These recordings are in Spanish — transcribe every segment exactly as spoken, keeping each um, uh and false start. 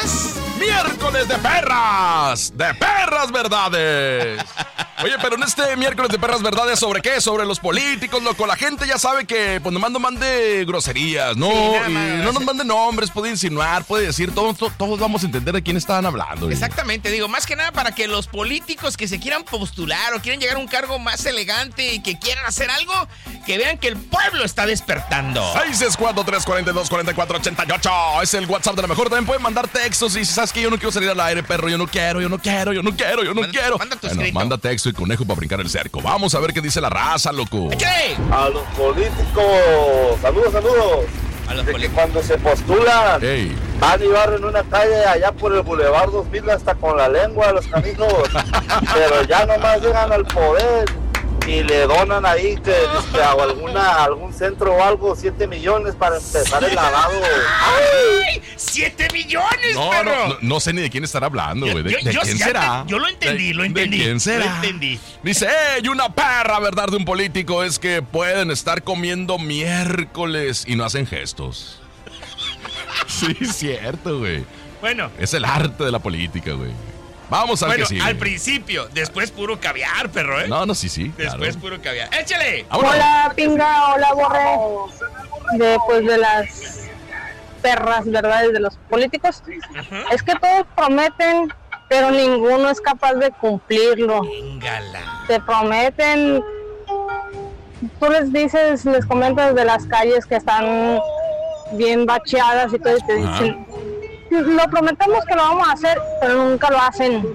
más? ¡Miércoles de perras! ¡De perras verdades! Oye, pero en este miércoles de perras verdades, ¿sobre qué? Sobre los políticos, loco. La gente ya sabe que, pues, nomás no mande groserías, ¿no? Sí, nada y más. no nos mande nombres, puede insinuar, puede decir, todos, todos, todos vamos a entender de quién estaban hablando. Güey. Exactamente, digo, más que nada para que los políticos que se quieran postular o quieren llegar a un cargo más elegante y que quieran hacer algo, que vean que el pueblo está despertando. seis seis cuatro, tres cuatro dos, cuatro cuatro ocho ocho es el WhatsApp de la mejor. También pueden mandar textos y si sabes que yo no quiero salir al aire, perro, yo no quiero, yo no quiero, yo no quiero, yo no Manda- quiero. manda tu Bueno, escrito. manda texto y conejo para brincar el cerco. Vamos a ver qué dice la raza, loco. ¡Échale! A los políticos, saludos, saludos. A los De que políticos. cuando se postulan, Ey. van y barren una calle allá por el Boulevard dos mil hasta con la lengua de los canijos. Pero ya nomás llegan al poder y le donan ahí que, que a alguna, algún centro o algo, siete millones para empezar el lavado. ¡Ay! ¡Siete millones, No, perro! no, no, no sé ni de quién estará hablando, güey. ¿De, Yo- de yo- quién ya será? te- yo lo entendí, ¿De- lo entendí, ¿De quién será? lo entendí. Dice, ¡ey! Una perra verdad de un político es que pueden estar comiendo miércoles y no hacen gestos. Sí, es cierto, güey. Bueno, Es el arte de la política, güey. Vamos al bueno, que sigue. al principio, después puro caviar, perro, ¿eh? No, no, sí, sí. Claro. Después puro caviar. ¡Échale! Vámonos. Hola, Pinga, hola, Borre. De, pues, de las perras verdades de los políticos. Es que todos prometen, pero ninguno es capaz de cumplirlo. Véngala. Te prometen, tú les dices, les comentas de las calles que están bien bacheadas y todo, y te Ajá. dicen, lo prometemos que lo vamos a hacer, pero nunca lo hacen.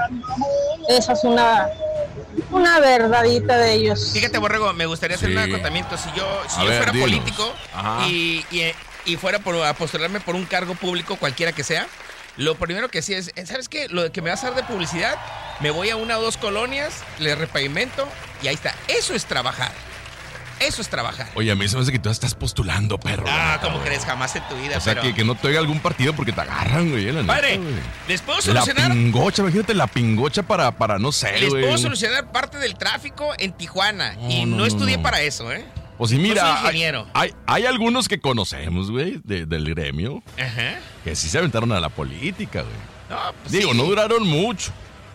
Esa es una, una verdadita de ellos. Fíjate, Borrego, me gustaría hacer Sí. un acotamiento. Si yo, si A yo ver, fuera dinos. político Ajá. y, y, y fuera por, a postularme por un cargo público, cualquiera que sea, lo primero que sí es, ¿sabes qué? Lo que me vas a dar de publicidad, me voy a una o dos colonias, le repavimento y ahí está. Eso es trabajar. Eso es trabajar. Oye, a mí se me hace que tú estás postulando, perro. Ah, la ¿cómo neta, crees? güey. Jamás en tu vida, O sea, pero... que, que no te oiga algún partido porque te agarran, güey. La neta, Padre, güey. ¿les puedo La solucionar? pingocha, imagínate la pingocha para, para no sé, Les güey. puedo solucionar parte del tráfico en Tijuana. No, y no, no, no, estudié no. para eso, ¿eh? Pues sí, mira, No soy hay, ingeniero. hay, hay algunos que conocemos, güey, de- del gremio, Ajá. que sí se aventaron a la política, güey. No, pues Digo, sí. no duraron mucho,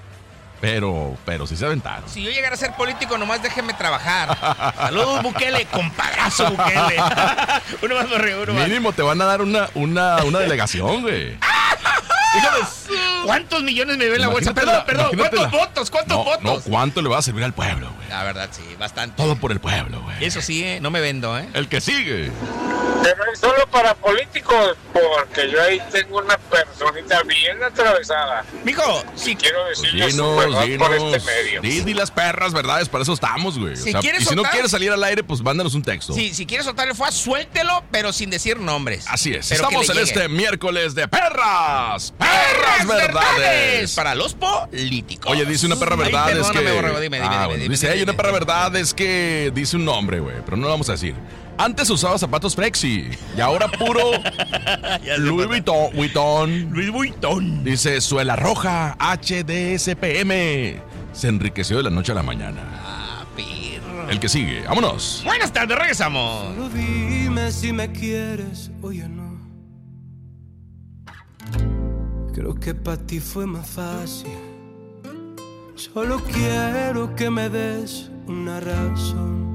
pero, pero sí se aventaron. Si yo llegara a ser político, nomás déjeme trabajar. Saludos, Bukele, comparazo, Bukele. Uno más, Borrego, uno más. Mínimo te van a dar una, una, una delegación, güey. Híjole, ¿Cuántos millones me ve en la bolsa? imagínate Perdón, la- perdón. imagínate ¿Cuántos la- votos? ¿Cuántos no, votos? No, ¿cuánto le va a servir al pueblo, güey? La verdad, sí, bastante. Todo por el pueblo, güey. Eso sí, ¿eh? No me vendo, ¿eh? El que sigue. Pero es solo para políticos, porque yo ahí tengo una personita bien atravesada. Mijo, si, Quiero decirle su Dinos, verdad por dinos. este medio. Di, di las perras, verdades, para eso estamos, güey. O Si sea, quieres y si no soltar- quieres salir al aire, pues mándanos un texto. si, si quieres soltar el fuá, suéltelo, pero sin decir nombres. Así es. Pero que Estamos le en llegue. este miércoles de perras. Perras verdades. Para los políticos. Oye, dice una perra Ay, verdad es perdóname, que... Borrego, dime, dime, Ah, dime, bueno, dime, dice, dime, hay una dime, perra dime. verdad es que dice un nombre, güey, pero no lo vamos a decir. Antes usaba zapatos flexi y ahora puro Ya sé, Louis Vuitton. Vuitton. Luis Vuitton. Dice suela roja H D S P M. Se enriqueció de la noche a la mañana. Ah, perro. El que sigue, vámonos. Buenas tardes, regresamos. Solo dime si me quieres o ya no. Creo que para ti fue más fácil. Solo quiero que me des una razón.